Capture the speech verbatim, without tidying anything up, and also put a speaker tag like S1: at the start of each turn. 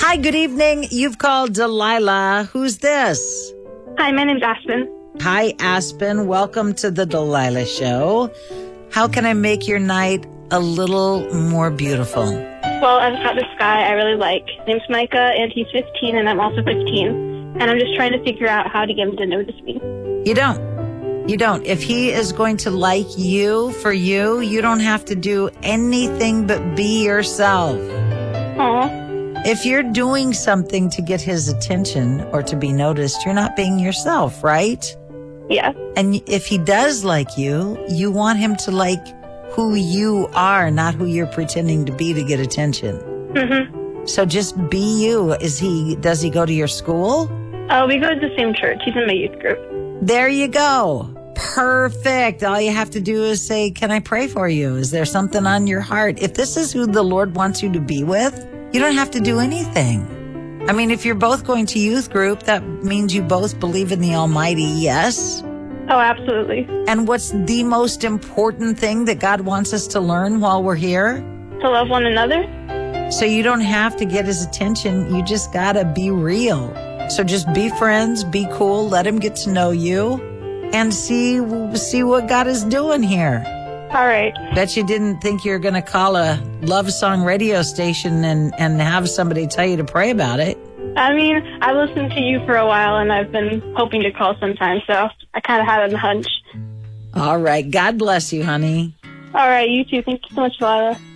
S1: Hi, good evening. You've called Delilah. Who's this?
S2: Hi, my name's Aspen.
S1: Hi, Aspen. Welcome to the Delilah Show. How can I make your night a little more beautiful?
S2: Well, I've got this guy I really like. His name's Micah, and he's fifteen, and I'm also fifteen. And I'm just trying to figure out how to get him to notice me.
S1: You don't. You don't. If he is going to like you for you, you don't have to do anything but be yourself.
S2: Aw.
S1: If you're doing something to get his attention or to be noticed, you're not being yourself, right?
S2: Yeah.
S1: And if he does like you, you want him to like who you are, not who you're pretending to be to get attention.
S2: Mm-hmm.
S1: So just be you. Is he, does he go to your school?
S2: Oh, we go to the same church. He's in my youth group.
S1: There you go. Perfect. All you have to do is say, can I pray for you? Is there something on your heart? If this is who the Lord wants you to be with, you don't have to do anything. I mean, if you're both going to youth group, that means you both believe in the Almighty, yes?
S2: Oh, absolutely.
S1: And what's the most important thing that God wants us to learn while we're here?
S2: To love one another?
S1: So you don't have to get his attention. You just gotta be real. So just be friends, be cool, let him get to know you, and see see what God is doing here.
S2: All right.
S1: Bet you didn't think you were going to call a love song radio station and, and have somebody tell you to pray about it.
S2: I mean, I listened to you for a while, and I've been hoping to call sometime, so I kind of had a hunch.
S1: All right. God bless you, honey.
S2: All right, you too. Thank you so much, Lila.